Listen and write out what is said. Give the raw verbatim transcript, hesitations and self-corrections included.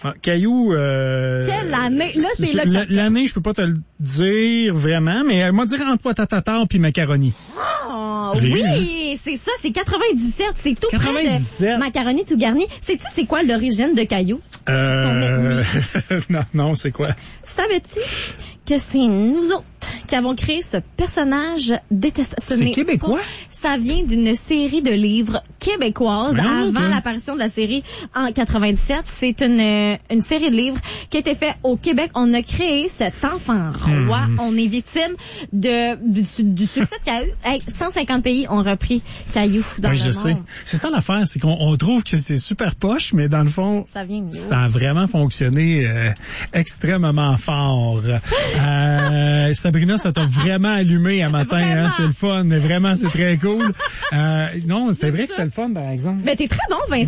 Ah, Caillou... Euh, Quelle année? Là, c'est là que ça se L'année, je peux pas te le dire vraiment, mais elle m'a dit entre poids tatar puis macaroni. Oh, oui, c'est ça, c'est quatre-vingt-dix-sept. C'est tout quatre-vingt-dix-sept. près de macaroni tout garni. Sais-tu c'est quoi l'origine de Caillou? Euh... non, non, c'est quoi? Savais-tu que c'est nous autres qui avons créé ce personnage détestable? C'est québécois? Pas, ça vient d'une série de livres québécoises ah, avant okay. l'apparition de la série en quatre-vingt-dix-sept. C'est une, une série de livres qui a été faite au Québec. On a créé cet enfant roi. Hmm. On est victime de, du, du succès qu'il y a eu. Hey, cent cinquante pays ont repris Caillou dans oui, le je monde. sais. C'est ça l'affaire, c'est qu'on on trouve que c'est super poche, mais dans le fond, ça, vient de ça a vraiment fonctionné euh, extrêmement fort. Euh, Sabrina, ça t'a vraiment allumé à matin, hein, c'est le fun. Vraiment, c'est très cool. Euh, non, c'était vrai que c'était le fun, par exemple. Mais t'es très bon, Vincent.